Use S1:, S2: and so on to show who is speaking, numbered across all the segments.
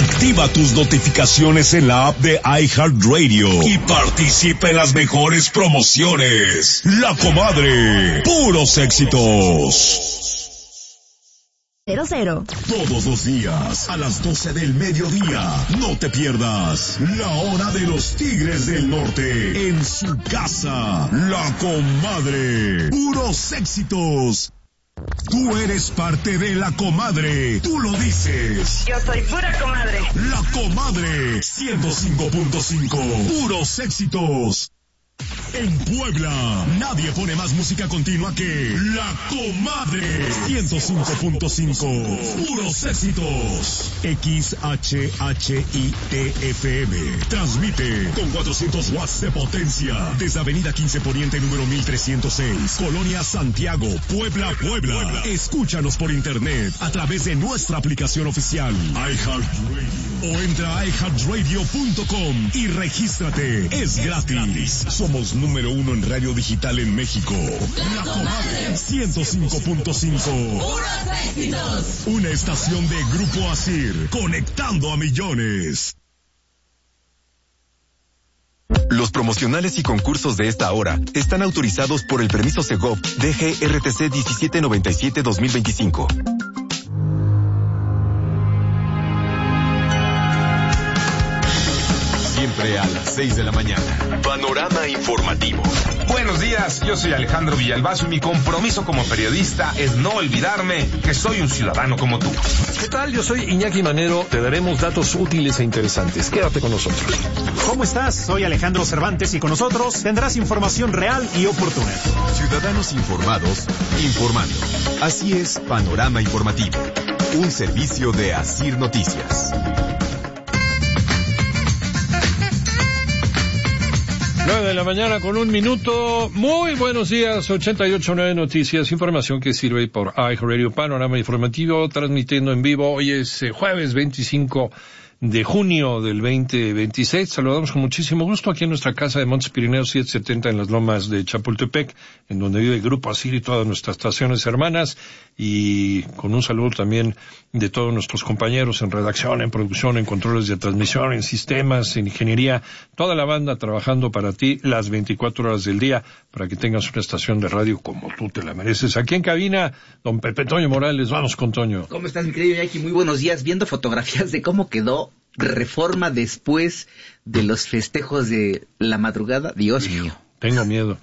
S1: Activa tus notificaciones en la app de iHeartRadio y participa en las mejores promociones. La Comadre, puros éxitos.
S2: 00.
S1: Todos los días, a las 12 del mediodía, no te pierdas la hora de los Tigres del Norte en su casa. La Comadre, puros éxitos. Tú eres parte de La Comadre, tú lo dices.
S3: Yo soy pura comadre.
S1: La Comadre, 105.5, puros éxitos. En Puebla, nadie pone más música continua que La Comadre, 105.5, puros éxitos. XHHITFM, transmite con 400 watts de potencia desde Avenida 15 Poniente número 1306, Colonia Santiago, Puebla. Escúchanos por internet a través de nuestra aplicación oficial iHeartRadio o entra a iHeartRadio.com y regístrate, es gratis. Somos número 1 en radio digital en México. La Comadre 105.5. Una estación de Grupo Asir, conectando a millones.
S4: Los promocionales y concursos de esta hora están autorizados por el permiso Segov DGRTC 1797-2025. Siempre a las 6 de la mañana. Panorama informativo.
S5: Buenos días, yo soy Alejandro Villalbazo y mi compromiso como periodista es no olvidarme que soy un ciudadano como tú.
S6: ¿Qué tal? Yo soy Iñaki Manero. Te daremos datos útiles e interesantes. Quédate con nosotros.
S7: ¿Cómo estás? Soy Alejandro Cervantes y con nosotros tendrás información real y oportuna.
S4: Ciudadanos informados, informando. Así es Panorama Informativo. Un servicio de Asir Noticias.
S6: 9 de la mañana con 1 minuto. Muy buenos días, 88.9 Noticias, información que sirve por iHeartRadio, Panorama Informativo, transmitiendo en vivo. Hoy es jueves 25 de junio del 2026. Saludamos con muchísimo gusto aquí en nuestra casa de Montes Pirineos 770 en las Lomas de Chapultepec, en donde vive el Grupo Asir y todas nuestras estaciones hermanas, y con un saludo también de todos nuestros compañeros en redacción, en producción, en controles de transmisión, en sistemas, en ingeniería, toda la banda trabajando para ti las 24 horas del día, para que tengas una estación de radio como tú te la mereces. Aquí en cabina, don Pepe Toño Morales. Vamos con Toño.
S8: ¿Cómo estás, mi querido Jackie? Muy buenos días. Viendo fotografías de cómo quedó Reforma después de los festejos de la madrugada. Dios mío.
S6: Tengo miedo.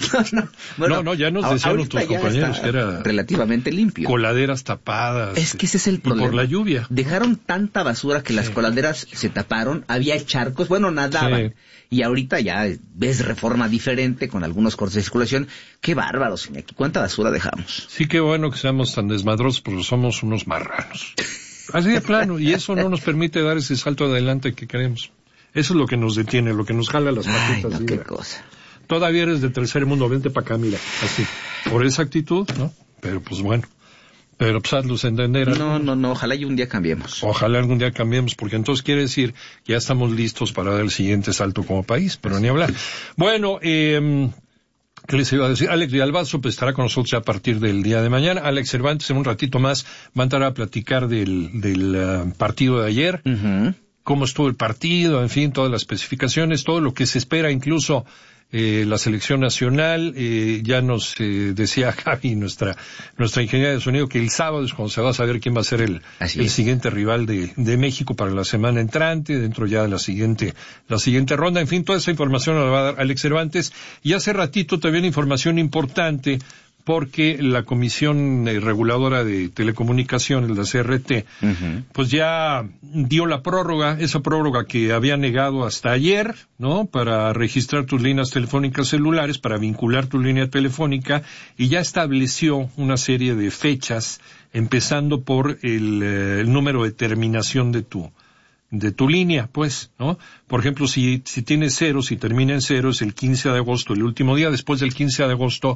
S8: Bueno,
S6: ya nos decían nuestros compañeros que era
S8: relativamente limpio.
S6: Coladeras tapadas.
S8: Es que ese es el problema.
S6: Por la lluvia.
S8: Dejaron tanta basura que las coladeras se taparon, había charcos, nadaban. Sí. Y ahorita ya ves Reforma diferente, con algunos cortes de circulación. Qué bárbaros, Iñaki. ¿Cuánta basura dejamos?
S6: Sí, qué bueno que seamos tan desmadrosos, porque somos unos marranos. Así de plano, y eso no nos permite dar ese salto adelante que queremos. Eso es lo que nos detiene, lo que nos jala las patitas.
S8: Ay, no, qué cosa.
S6: Todavía eres de tercer mundo, vente para acá, mira, así. Por esa actitud, ¿no? Pero pues bueno. Pero pues hazlos entender.
S8: No, ojalá y un día cambiemos.
S6: Ojalá algún día cambiemos, porque entonces quiere decir que ya estamos listos para dar el siguiente salto como país, pero ni hablar. Bueno, ¿qué les iba a decir? Alex Villalbazo pues estará con nosotros ya a partir del día de mañana. Alex Cervantes en un ratito más va a entrar a platicar del partido de ayer. Uh-huh. Cómo estuvo el partido, en fin, todas las especificaciones, todo lo que se espera, incluso la selección nacional. Ya nos decía Javi, nuestra ingeniera de sonido, que el sábado es cuando se va a saber quién va a ser el siguiente rival de México para la semana entrante, dentro ya de la siguiente ronda. En fin, toda esa información la va a dar Alex Cervantes. Y hace ratito también información importante, porque la Comisión Reguladora de Telecomunicaciones, la CRT, uh-huh, pues ya dio la prórroga, esa prórroga que había negado hasta ayer, ¿no? Para registrar tus líneas telefónicas celulares, para vincular tu línea telefónica, y ya estableció una serie de fechas, empezando por el número de terminación de tu línea, pues, ¿no? Por ejemplo, si tienes 0, si termina en 0, es el 15 de agosto, el último día. Después del 15 de agosto,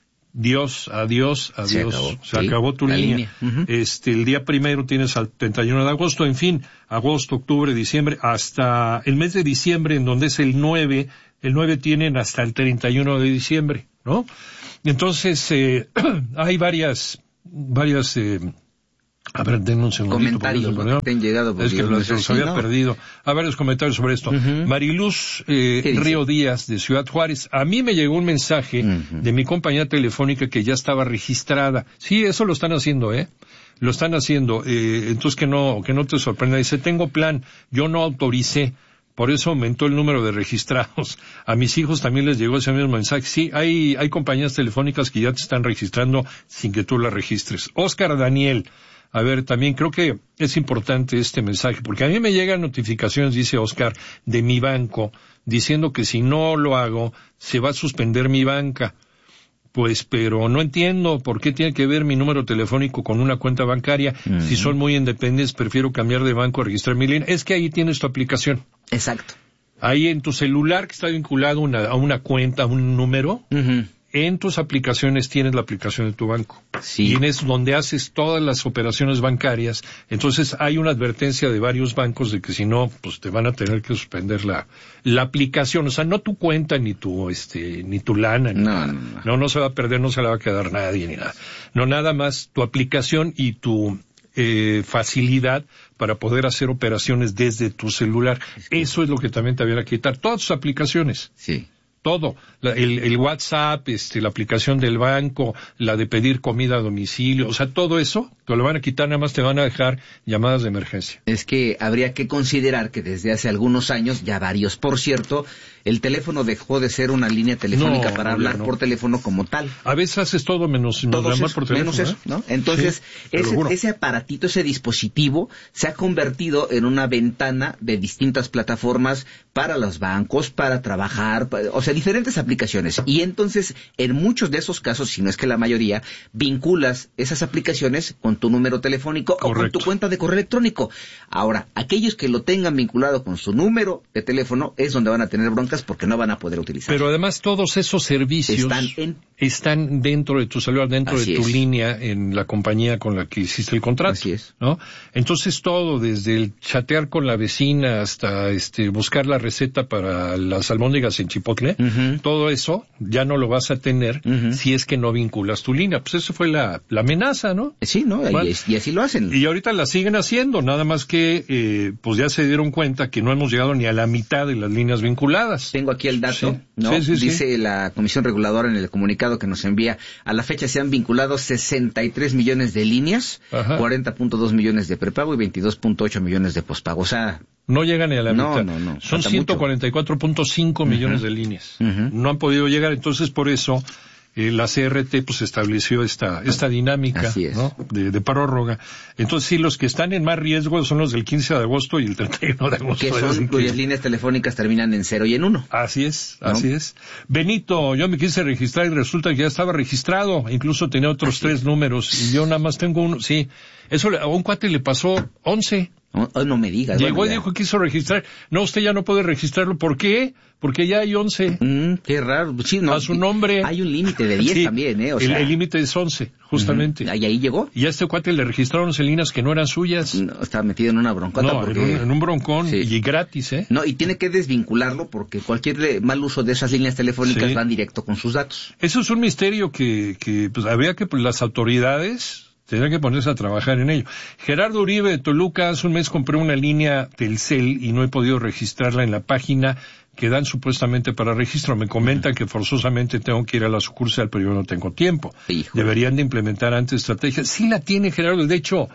S6: adiós. Se acabó tu línea. Uh-huh. El día primero tienes al 31 de agosto, en fin, agosto, octubre, diciembre, hasta el mes de diciembre, en donde es el 9 tienen hasta el 31 de diciembre, ¿no? Entonces, hay varias A ver, denme un segundito.
S8: Comentarios que te han llegado.
S6: Es que los había perdido. A varios comentarios sobre esto. Mariluz Río Díaz, de Ciudad Juárez. A mí me llegó un mensaje de mi compañía telefónica que ya estaba registrada. Sí, eso lo están haciendo, Lo están haciendo. Entonces que no te sorprenda. Dice, tengo plan. Yo no autoricé. Por eso aumentó el número de registrados. A mis hijos también les llegó ese mismo mensaje. Sí, hay compañías telefónicas que ya te están registrando sin que tú las registres. Oscar Daniel. A ver, también creo que es importante este mensaje, porque a mí me llegan notificaciones, dice Oscar, de mi banco, diciendo que si no lo hago, se va a suspender mi banca. Pues, pero no entiendo por qué tiene que ver mi número telefónico con una cuenta bancaria. Si son muy independientes, prefiero cambiar de banco a registrar mi línea. Es que ahí tienes tu aplicación.
S8: Exacto.
S6: Ahí en tu celular que está vinculado a una cuenta, a un número, en tus aplicaciones tienes la aplicación de tu banco.
S8: Sí.
S6: Y en eso donde haces todas las operaciones bancarias. Entonces hay una advertencia de varios bancos de que si no, pues te van a tener que suspender la aplicación. O sea, no tu cuenta ni tu lana. No se va a perder, no se la va a quedar nadie ni nada. No, nada más tu aplicación y tu facilidad para poder hacer operaciones desde tu celular. Eso es lo que también te había que quitar. Todas tus aplicaciones.
S8: Sí.
S6: Todo, el WhatsApp, la aplicación del banco, la de pedir comida a domicilio, o sea, todo eso te lo van a quitar, nada más te van a dejar llamadas de emergencia.
S8: Es que habría que considerar que desde hace algunos años, ya varios por cierto, el teléfono dejó de ser una línea telefónica para hablar por teléfono como tal.
S6: A veces haces todo menos llamar por teléfono.
S8: Menos eso, ¿no? Entonces, sí, ese aparatito, ese dispositivo, se ha convertido en una ventana de distintas plataformas para los bancos, para trabajar, o sea, diferentes aplicaciones. Y entonces, en muchos de esos casos, si no es que la mayoría, vinculas esas aplicaciones con tu número telefónico o con tu cuenta de correo electrónico. Ahora, aquellos que lo tengan vinculado con su número de teléfono es donde van a tener broncas porque no van a poder utilizar.
S6: Pero además todos esos servicios están dentro de tu celular, dentro de tu línea en la compañía con la que hiciste el contrato.
S8: Así es.
S6: ¿No? Entonces todo, desde el chatear con la vecina hasta buscar la receta para las albóndigas en chipotle, todo eso ya no lo vas a tener si es que no vinculas tu línea. Pues eso fue la amenaza, ¿no?
S8: Sí, ¿no? Bueno, y así lo hacen.
S6: Y ahorita la siguen haciendo, nada más que pues ya se dieron cuenta que no hemos llegado ni a la mitad de las líneas vinculadas.
S8: Tengo aquí el dato, ¿no? Dice la Comisión Reguladora en el comunicado que nos envía, a la fecha se han vinculado 63 millones de líneas, 40.2 millones de prepago y 22.8 millones de pospago. O sea,
S6: no llegan ni a la mitad.
S8: No.
S6: Son 144.5 millones de líneas. No han podido llegar, entonces por eso la CRT pues estableció esta dinámica, ¿no? de prórroga. Entonces sí, los que están en más riesgo son los del 15 de agosto y el 31 de agosto.
S8: Que son cuyas líneas telefónicas terminan en 0 y en 1.
S6: Así es. Benito, yo me quise registrar y resulta que ya estaba registrado, incluso tenía otros 3 números y yo nada más tengo uno. Sí, eso a un cuate le pasó 11.
S8: No me digas.
S6: Llegó y dijo que quiso registrar. No, usted ya no puede registrarlo. ¿Por qué? Porque ya hay 11.
S8: Qué raro. Sí, no,
S6: a su nombre.
S8: Hay un límite de 10 también, O sea,
S6: el límite es 11, justamente.
S8: ¿Y ahí llegó?
S6: Y a este cuate le registraron líneas que no eran suyas.
S8: No, estaba metido en una broncota.
S6: No, en un broncón y gratis,
S8: No, y tiene que desvincularlo porque cualquier mal uso de esas líneas telefónicas van directo con sus datos.
S6: Eso es un misterio que pues había que las autoridades tendrán que ponerse a trabajar en ello. Gerardo Uribe de Toluca, hace un mes compré una línea Telcel y no he podido registrarla en la página que dan supuestamente para registro. Me comentan que forzosamente tengo que ir a la sucursal, pero yo no tengo tiempo.
S8: Híjole.
S6: Deberían de implementar antes estrategias. Sí la tiene Gerardo, de hecho,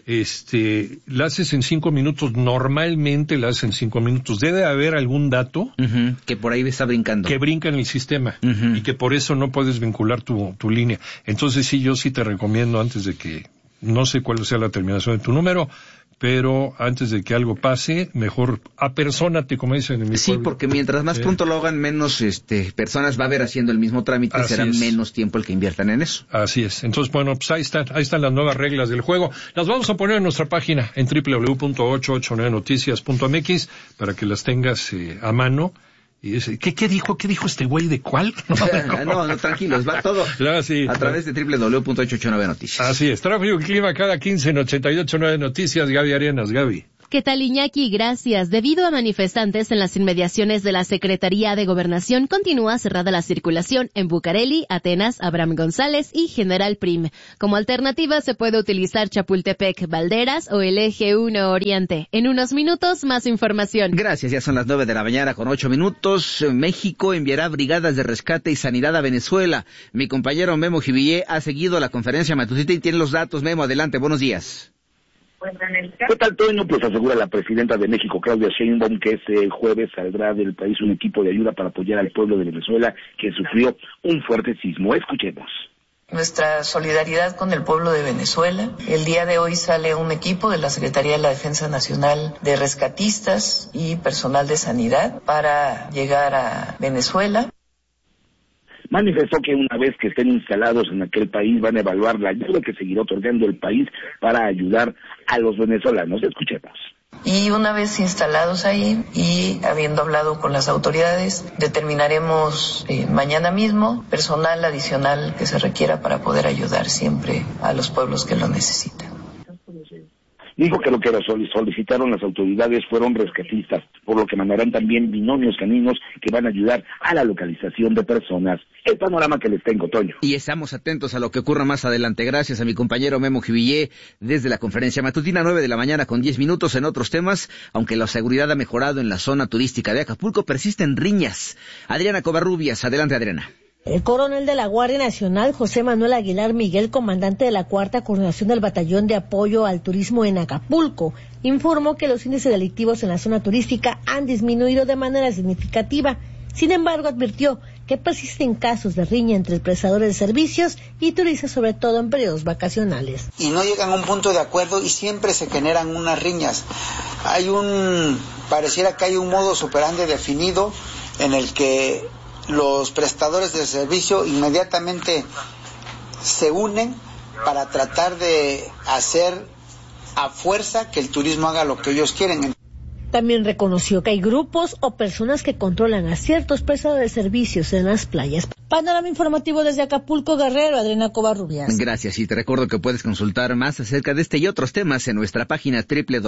S6: la haces en 5 minutos, normalmente la haces en 5 minutos. Debe haber algún dato
S8: que por ahí está brincando.
S6: Que brinca en el sistema y que por eso no puedes vincular tu línea. Entonces sí, yo sí te recomiendo antes de que, no sé cuál sea la terminación de tu número, pero antes de que algo pase, mejor apersónate, como dicen en mi pueblo.
S8: Porque mientras más pronto lo hagan, menos personas va a haber haciendo el mismo trámite, será menos tiempo el que inviertan en eso.
S6: Así es. Entonces, bueno, pues ahí están las nuevas reglas del juego. Las vamos a poner en nuestra página en www.889noticias.mx para que las tengas a mano. Y ¿Qué dijo este güey de cuál?
S8: No, tranquilos, va todo a través de www.889noticias.
S6: Así es, tráfico y clima cada 15 en 88.9 Noticias. Gaby Arenas, Gaby.
S2: ¿Qué tal, Iñaki? Gracias. Debido a manifestantes en las inmediaciones de la Secretaría de Gobernación, continúa cerrada la circulación en Bucareli, Atenas, Abraham González y General Prim. Como alternativa se puede utilizar Chapultepec, Valderas o el Eje 1 Oriente. En unos minutos, más información.
S8: Gracias, ya son las 9:08 a.m. México enviará brigadas de rescate y sanidad a Venezuela. Mi compañero Memo Jivillé ha seguido la conferencia matutina y tiene los datos. Memo, adelante, buenos días.
S3: ¿Qué tal, Toño? Pues asegura la presidenta de México, Claudia Sheinbaum, que este jueves saldrá del país un equipo de ayuda para apoyar al pueblo de Venezuela que sufrió un fuerte sismo. Escuchemos.
S9: Nuestra solidaridad con el pueblo de Venezuela. El día de hoy sale un equipo de la Secretaría de la Defensa Nacional de rescatistas y personal de sanidad para llegar a Venezuela.
S3: Manifestó que una vez que estén instalados en aquel país van a evaluar la ayuda que seguirá otorgando el país para ayudar a los venezolanos. Escuchemos.
S9: Y una vez instalados ahí y habiendo hablado con las autoridades, determinaremos mañana mismo personal adicional que se requiera para poder ayudar siempre a los pueblos que lo necesitan.
S3: Dijo que lo que solicitaron las autoridades fueron rescatistas, por lo que mandarán también binomios caninos que van a ayudar a la localización de personas. El panorama que les tengo, Toño.
S8: Y estamos atentos a lo que ocurra más adelante. Gracias a mi compañero Memo Jivillé desde la conferencia matutina, 9:10 a.m. con 10 minutos. En otros temas, aunque la seguridad ha mejorado en la zona turística de Acapulco, persisten riñas. Adriana Covarrubias, adelante, Adriana.
S10: El coronel de la Guardia Nacional, José Manuel Aguilar Miguel, comandante de la 4ª Coordinación del Batallón de Apoyo al Turismo en Acapulco, informó que los índices delictivos en la zona turística han disminuido de manera significativa. Sin embargo, advirtió que persisten casos de riña entre prestadores de servicios y turistas, sobre todo en periodos vacacionales.
S11: Y no llegan a un punto de acuerdo y siempre se generan unas riñas. Pareciera que hay un modus operandi definido en el que los prestadores de servicio inmediatamente se unen para tratar de hacer a fuerza que el turismo haga lo que ellos quieren.
S10: También reconoció que hay grupos o personas que controlan a ciertos prestadores de servicios en las playas. Panorama informativo desde Acapulco, Guerrero, Adriana Covarrubias.
S8: Gracias, y te recuerdo que puedes consultar más acerca de este y otros temas en nuestra página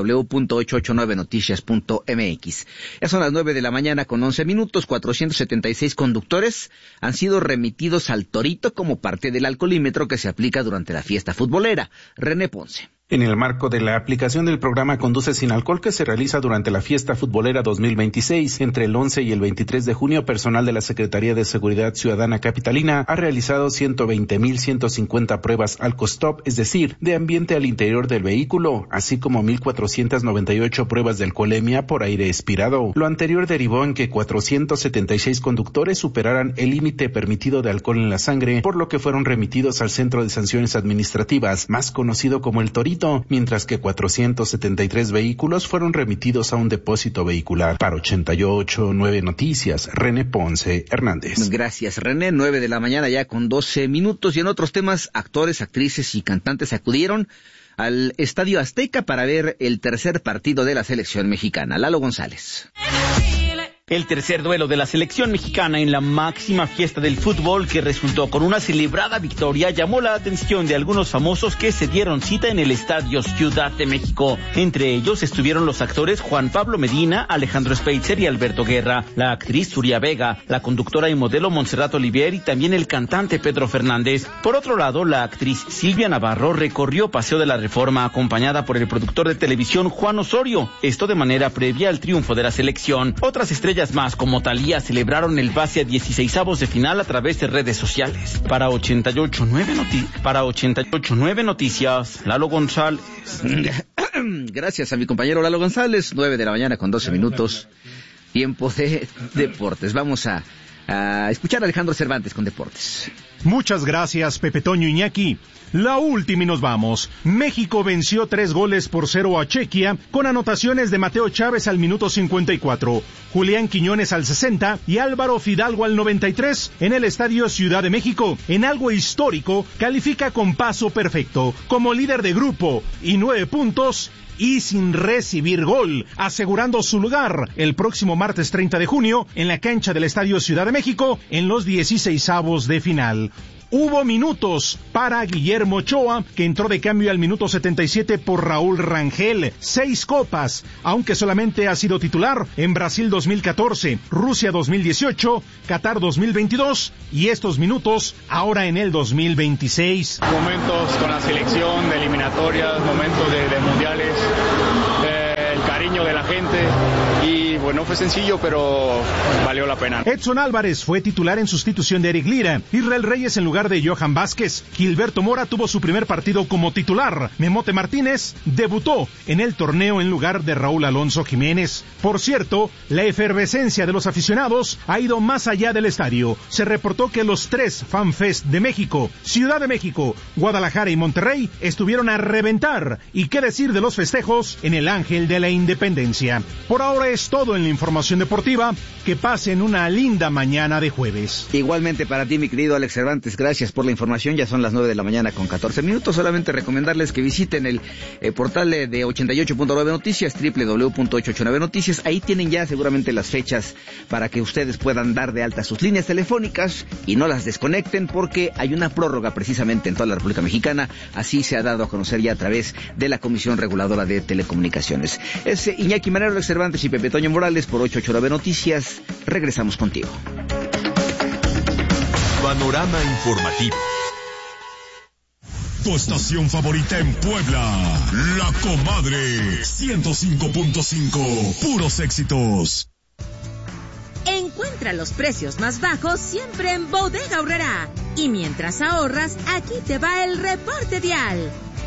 S8: www.889noticias.mx. Ya son las 9:11 a.m. 476 conductores han sido remitidos al Torito como parte del alcoholímetro que se aplica durante la fiesta futbolera. René Ponce.
S12: En el marco de la aplicación del programa Conduce sin Alcohol que se realiza durante la fiesta futbolera 2026, entre el 11 y el 23 de junio, personal de la Secretaría de Seguridad Ciudadana Capitalina ha realizado 120,150 pruebas Alcostop, es decir, de ambiente al interior del vehículo, así como 1,498 pruebas de alcoholemia por aire expirado. Lo anterior derivó en que 476 conductores superaran el límite permitido de alcohol en la sangre, por lo que fueron remitidos al Centro de Sanciones Administrativas, más conocido como el Torito, mientras que 473 vehículos fueron remitidos a un depósito vehicular. Para 88.9 Noticias, René Ponce Hernández.
S8: Gracias, René. 9:00 ya con 12 minutos. Y en otros temas, actores, actrices y cantantes acudieron al Estadio Azteca para ver el tercer partido de la selección mexicana. Lalo González.
S13: El tercer duelo de la selección mexicana en la máxima fiesta del fútbol, que resultó con una celebrada victoria, llamó la atención de algunos famosos que se dieron cita en el Estadio Ciudad de México. Entre ellos estuvieron los actores Juan Pablo Medina, Alejandro Speitzer y Alberto Guerra, la actriz Surya Vega, la conductora y modelo Montserrat Olivier y también el cantante Pedro Fernández. Por otro lado, la actriz Silvia Navarro recorrió Paseo de la Reforma acompañada por el productor de televisión Juan Osorio, esto de manera previa al triunfo de la selección. Otras estrellas más como Thalía celebraron el pase a 16avos de final a través de redes sociales. Para 88.9 Noticias, Lalo González.
S8: Gracias a mi compañero Lalo González. 9:00 con 12 minutos. Tiempo de deportes. Vamos a escuchar a Alejandro Cervantes con deportes.
S7: Muchas gracias, Pepe Toño, Iñaki. La última y nos vamos. México venció 3-0 a Chequia con anotaciones de Mateo Chávez al minuto 54, Julián Quiñones al 60 y Álvaro Fidalgo al 93 en el Estadio Ciudad de México. En algo histórico, califica con paso perfecto como líder de grupo y 9 puntos y sin recibir gol, asegurando su lugar el próximo martes 30 de junio en la cancha del Estadio Ciudad de México en los 16avos de final. Hubo minutos para Guillermo Ochoa, que entró de cambio al minuto 77 por Raúl Rangel. 6 copas, aunque solamente ha sido titular en Brasil 2014, Rusia 2018, Qatar 2022 y estos minutos ahora en el 2026.
S14: Momentos con la selección, de eliminatorias, momentos de mundiales, el cariño de la gente y bueno, fue sencillo, pero valió la pena.
S7: Edson Álvarez fue titular en sustitución de Eric Lira, Israel Reyes en lugar de Johan Vázquez, Gilberto Mora tuvo su primer partido como titular, Memote Martínez debutó en el torneo en lugar de Raúl Alonso Jiménez. Por cierto, la efervescencia de los aficionados ha ido más allá del estadio. Se reportó que los 3 FanFest de México, Ciudad de México, Guadalajara y Monterrey estuvieron a reventar. Y qué decir de los festejos en el Ángel de la Independencia. Por ahora es todo en la información deportiva. Que pasen una linda mañana de jueves.
S8: Igualmente para ti, mi querido Alex Cervantes, gracias por la información. Ya son las 9 de la mañana con 14 minutos. Solamente recomendarles que visiten el portal de 88.9 Noticias, www.889 Noticias. Ahí tienen ya seguramente las fechas para que ustedes puedan dar de alta sus líneas telefónicas y no las desconecten, porque hay una prórroga precisamente en toda la República Mexicana. Así se ha dado a conocer ya a través de la Comisión Reguladora de Telecomunicaciones. Es Iñaki Manero, Alex Cervantes y Pepe Toño Morales por 889 Noticias. Regresamos contigo.
S1: Panorama informativo. Tu estación favorita en Puebla, La Comadre 105.5, puros éxitos.
S15: Encuentra los precios más bajos siempre en Bodega Aurrerá. Y mientras ahorras, aquí te va el reporte vial.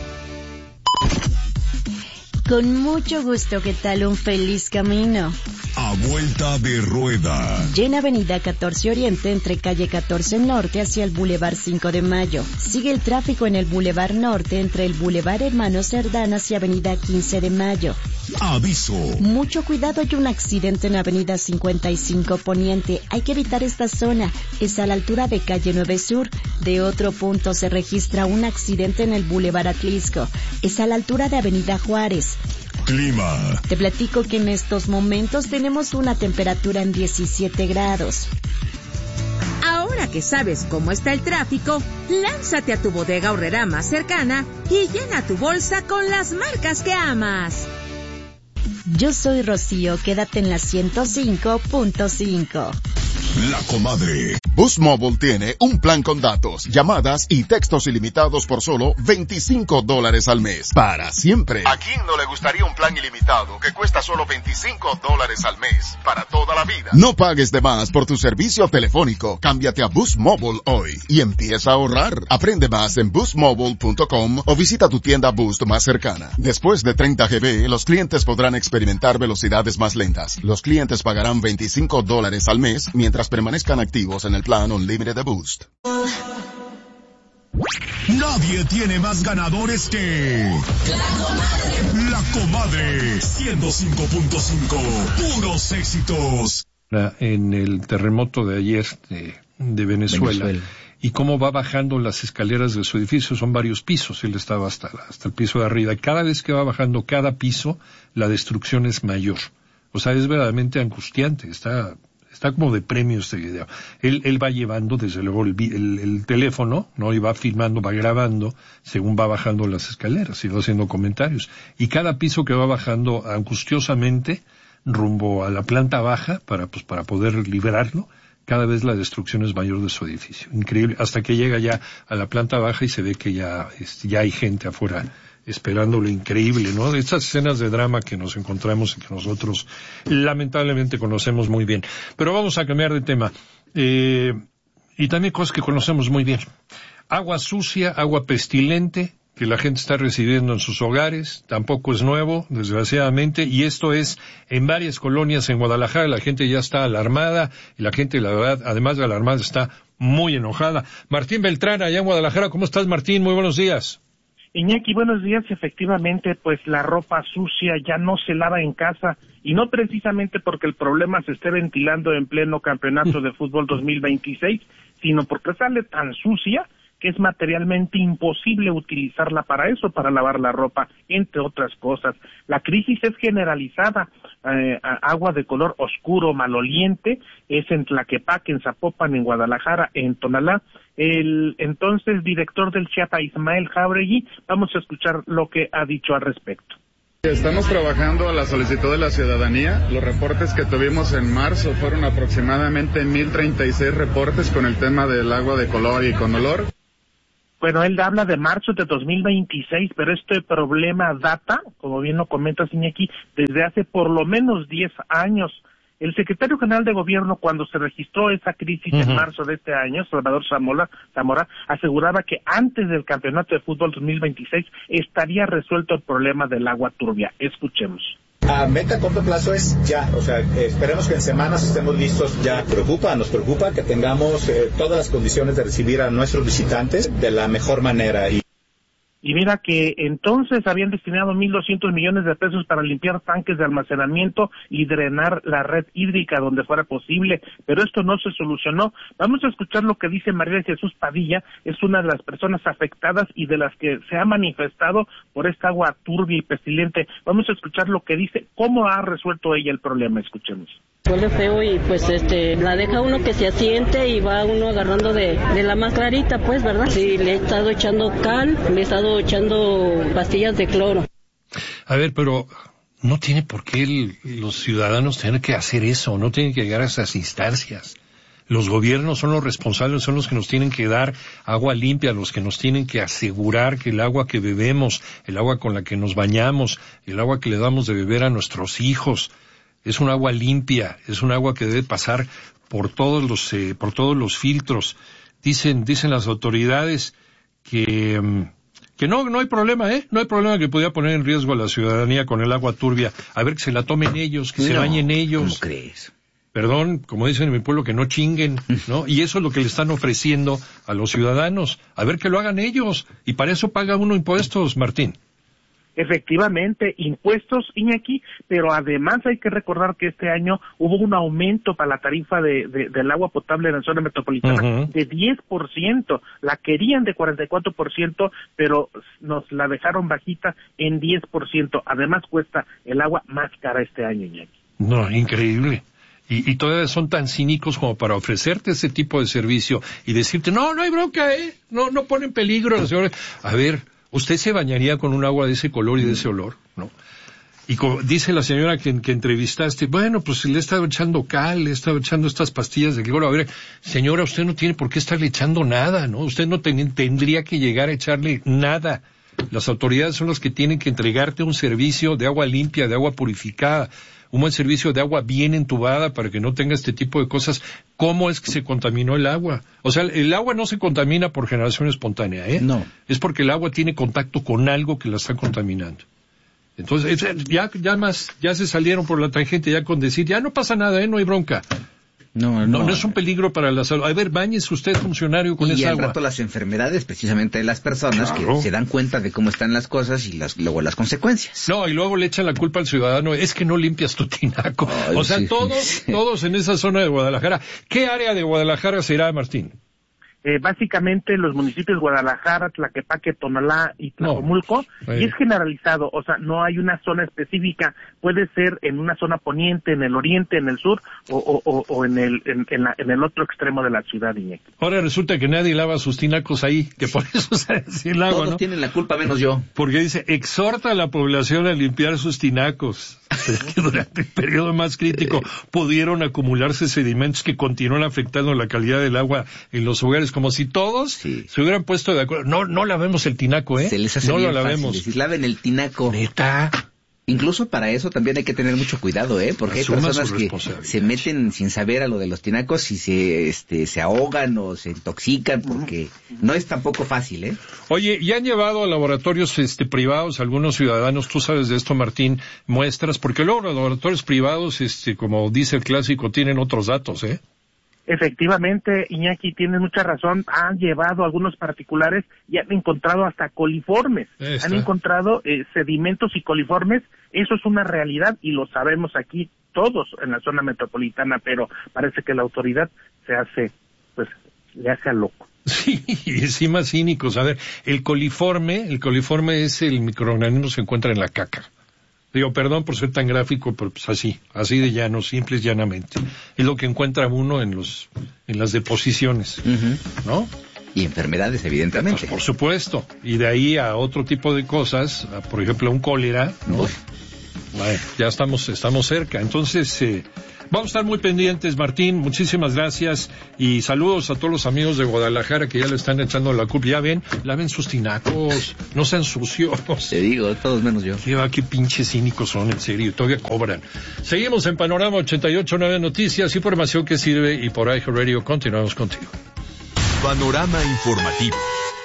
S16: Con mucho gusto, ¿qué tal? Un feliz camino.
S1: A vuelta de rueda.
S16: Llena Avenida 14 Oriente entre calle 14 Norte hacia el Boulevard 5 de Mayo. Sigue el tráfico en el Boulevard Norte entre el Boulevard Hermanos Cerdán hacia Avenida 15 de Mayo.
S1: Aviso.
S16: Mucho cuidado, hay un accidente en Avenida 55 Poniente. Hay que evitar esta zona. Es a la altura de calle 9 Sur. De otro punto se registra un accidente en el Boulevard Atlisco. Es a la altura de Avenida Juárez.
S1: Clima.
S16: Te platico que en estos momentos tenemos una temperatura en 17 grados.
S15: Ahora que sabes cómo está el tráfico, lánzate a tu Bodega Aurrerá más cercana y llena tu bolsa con las marcas que amas.
S16: Yo soy Rocío, quédate en la 105.5.
S1: La Comadre.
S17: Boost Mobile tiene un plan con datos, llamadas y textos ilimitados por solo $25 al mes. Para siempre. ¿A quién no le gustaría un plan ilimitado que cuesta solo $25 al mes? Para toda la vida. No pagues de más por tu servicio telefónico. Cámbiate a Boost Mobile hoy y empieza a ahorrar. Aprende más en boostmobile.com o visita tu tienda Boost más cercana. Después de 30 GB, los clientes podrán experimentar velocidades más lentas. Los clientes pagarán $25 al mes mientras permanezcan activos en el plan Unlimited de Boost.
S1: Nadie tiene más ganadores que La Comadre 105.5, puros éxitos.
S6: En el terremoto de ayer de Venezuela y cómo va bajando las escaleras de su edificio, son varios pisos, él estaba hasta el piso de arriba. Cada vez que va bajando cada piso, la destrucción es mayor. O sea, es verdaderamente angustiante, está como de premio este video. Él va llevando, desde luego, el teléfono, ¿no? Y va filmando, va grabando, según va bajando las escaleras, y va haciendo comentarios. Y cada piso que va bajando angustiosamente, rumbo a la planta baja, para poder liberarlo, cada vez la destrucción es mayor de su edificio. Increíble. Hasta que llega ya a la planta baja y se ve que ya hay gente afuera esperando lo increíble, ¿no? De estas escenas de drama que nos encontramos y que nosotros lamentablemente conocemos muy bien. Pero vamos a cambiar de tema. Y también cosas que conocemos muy bien. Agua sucia, agua pestilente, que la gente está recibiendo en sus hogares, tampoco es nuevo, desgraciadamente, y esto es en varias colonias en Guadalajara. La gente ya está alarmada, y la gente, la verdad, además de alarmada, está muy enojada. Martín Beltrán, allá en Guadalajara, ¿cómo estás, Martín? Muy buenos días.
S18: Iñaki, buenos días. Efectivamente, pues la ropa sucia ya no se lava en casa, y no precisamente porque el problema se esté ventilando en pleno campeonato de fútbol 2026, sino porque sale tan sucia que es materialmente imposible utilizarla para eso, para lavar la ropa, entre otras cosas. La crisis es generalizada. Agua de color oscuro, maloliente, es en Tlaquepaque, en Zapopan, en Guadalajara, en Tonalá. El entonces director del Chiapa, Ismael Jauregui, vamos a escuchar lo que ha dicho al respecto.
S19: Estamos trabajando a la solicitud de la ciudadanía. Los reportes que tuvimos en marzo fueron aproximadamente 1,036 reportes con el tema del agua de color y con olor.
S18: Bueno, él habla de marzo de 2026, pero este problema data, como bien lo comenta Iñaki, desde hace por lo menos 10 años. El secretario general de gobierno, cuando se registró esa crisis en marzo de este año, Salvador Zamora, aseguraba que antes del campeonato de fútbol 2026 estaría resuelto el problema del agua turbia. Escuchemos.
S20: A meta a corto plazo es ya, o sea, esperemos que en semanas estemos listos ya. Nos preocupa que tengamos todas las condiciones de recibir a nuestros visitantes de la mejor manera.
S18: Y mira que entonces habían destinado 1.200 millones de pesos para limpiar tanques de almacenamiento y drenar la red hídrica donde fuera posible, pero esto no se solucionó. Vamos a escuchar lo que dice María Jesús Padilla, es una de las personas afectadas y de las que se ha manifestado por esta agua turbia y pestilente. Vamos a escuchar lo que dice, cómo ha resuelto ella el problema. Escuchemos.
S21: Huele feo y pues la deja uno que se asiente y va uno agarrando de la más clarita, pues, ¿verdad? Sí, le he estado echando cal, le he estado echando pastillas de cloro.
S6: A ver, pero no tiene por qué los ciudadanos tener que hacer eso, no tienen que llegar a esas instancias. Los gobiernos son los responsables, son los que nos tienen que dar agua limpia, los que nos tienen que asegurar que el agua que bebemos, el agua con la que nos bañamos, el agua que le damos de beber a nuestros hijos, es un agua limpia, es un agua que debe pasar por todos los filtros. Dicen las autoridades que no hay problema, no hay problema que pudiera poner en riesgo a la ciudadanía con el agua turbia. A ver, que se la tomen ellos, que se bañen ellos.
S8: ¿Cómo crees?
S6: Perdón, como dicen en mi pueblo, que no chinguen, ¿no? Y eso es lo que le están ofreciendo a los ciudadanos. A ver, que lo hagan ellos. Y para eso paga uno impuestos, Martín.
S18: Efectivamente, impuestos, Iñaki, pero además hay que recordar que este año hubo un aumento para la tarifa del agua potable en la zona metropolitana de 10%. La querían de 44%, pero nos la dejaron bajita en 10%. Además cuesta el agua más cara este año, Iñaki.
S6: No, increíble. Y todavía son tan cínicos como para ofrecerte ese tipo de servicio y decirte, no hay bronca, no pone en peligro a la señora. A ver, ¿usted se bañaría con un agua de ese color y de ese olor? ¿No? Y como dice la señora que entrevistaste, bueno, pues le he estado echando cal, le he estado echando estas pastillas de cloro. A ver, señora, usted no tiene por qué estarle echando nada, ¿no? Usted no tendría que llegar a echarle nada. Las autoridades son las que tienen que entregarte un servicio de agua limpia, de agua purificada, un buen servicio de agua bien entubada para que no tenga este tipo de cosas. ¿Cómo es que se contaminó el agua? O sea, el agua no se contamina por generación espontánea, No. Es porque el agua tiene contacto con algo que la está contaminando. Entonces, ya se salieron por la tangente ya con decir, ya no pasa nada, no hay bronca. No es un peligro para la salud. A ver, báñese usted, funcionario, con esa agua.
S8: Y al rato las enfermedades, precisamente de las personas, claro, que se dan cuenta de cómo están las cosas y luego las consecuencias.
S6: No, y luego le echan la culpa al ciudadano, es que no limpias tu tinaco. Ay, o sea, sí, todos en esa zona de Guadalajara. ¿Qué área de Guadalajara será, Martín?
S18: Básicamente los municipios Guadalajara, Tlaquepaque, Tonalá y Tlajomulco, y es generalizado, o sea, no hay una zona específica, puede ser en una zona poniente, en el oriente, en el sur, o en el otro extremo de la ciudad, Iñaki.
S6: Ahora resulta que nadie lava sus tinacos ahí, que por eso se decía el agua,
S8: todos tienen la culpa menos yo.
S6: Porque dice, exhorta a la población a limpiar sus tinacos. Que durante el periodo más crítico pudieron acumularse sedimentos que continúan afectando la calidad del agua en los hogares, como si todos se hubieran puesto de acuerdo. No lavemos el tinaco,
S8: Se les hace
S6: no
S8: bien
S6: lo lavemos.
S8: Fácil, laven el tinaco.
S6: Neta.
S8: Incluso para eso también hay que tener mucho cuidado, porque hay personas que se meten sin saber a lo de los tinacos y se ahogan o se intoxican, porque no es tampoco fácil,
S6: Oye, ¿ya han llevado a laboratorios privados algunos ciudadanos, tú sabes de esto, Martín, muestras? Porque luego los laboratorios privados, como dice el clásico, tienen otros datos,
S18: Efectivamente, Iñaki, tienes mucha razón, han llevado algunos particulares y han encontrado hasta coliformes, han encontrado sedimentos y coliformes, eso es una realidad y lo sabemos aquí todos en la zona metropolitana, pero parece que la autoridad le hace a loco.
S6: Sí, encima cínicos. A ver, el coliforme es el microorganismo que se encuentra en la caca. Digo, perdón por ser tan gráfico, pero pues así de llano, simple y llanamente. Es lo que encuentra uno en las deposiciones, ¿no?
S8: Y enfermedades, evidentemente.
S6: Pues por supuesto. Y de ahí a otro tipo de cosas, por ejemplo, un cólera, ¿no? Bueno, ya estamos cerca. Entonces, vamos a estar muy pendientes, Martín. Muchísimas gracias. Y saludos a todos los amigos de Guadalajara que ya le están echando la culpa. Ya ven, laven sus tinacos, no sean sucios.
S8: Te digo, todos menos yo.
S6: Qué pinches cínicos son, en serio. Todavía cobran. Seguimos en Panorama 88.9 Noticias, información que sirve. Y por iHeartRadio continuamos contigo.
S1: Panorama informativo.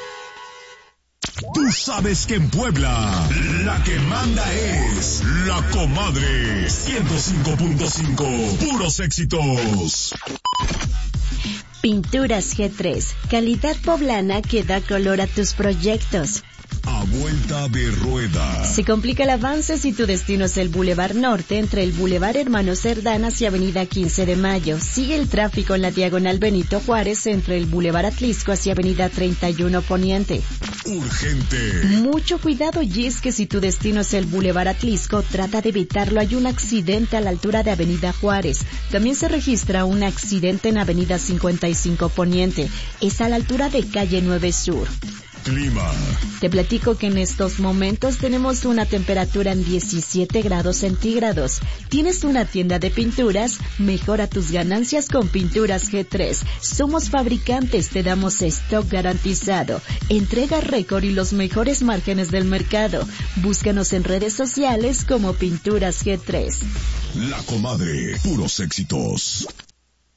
S1: Tú sabes que en Puebla la que manda es La Comadre 105.5. Puros éxitos.
S16: Pinturas G3, calidad poblana que da color a tus proyectos.
S1: A vuelta de rueda.
S16: Se complica el avance si tu destino es el Boulevard Norte entre el Boulevard Hermano Cerdán hacia Avenida 15 de Mayo. Sigue el tráfico en la diagonal Benito Juárez entre el Boulevard Atlisco hacia Avenida 31 Poniente.
S1: Urgente.
S16: Mucho cuidado, y es que si tu destino es el Boulevard Atlisco, trata de evitarlo. Hay un accidente a la altura de Avenida Juárez. También se registra un accidente en Avenida 55 Poniente. Es a la altura de Calle 9 Sur.
S1: Clima.
S16: Te platico que en estos momentos tenemos una temperatura en 17 grados centígrados. ¿Tienes una tienda de pinturas? Mejora tus ganancias con Pinturas G3. Somos fabricantes, te damos stock garantizado, entrega récord y los mejores márgenes del mercado. Búscanos en redes sociales como Pinturas G3.
S1: La Comadre, puros éxitos.